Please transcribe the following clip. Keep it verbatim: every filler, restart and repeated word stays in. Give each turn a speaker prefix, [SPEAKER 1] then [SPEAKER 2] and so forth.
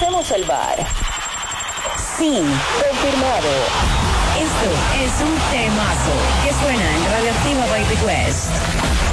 [SPEAKER 1] Pasemos al bar. Sí, confirmado.
[SPEAKER 2] Esto es un temazo que suena en Radioactiva by The Quest.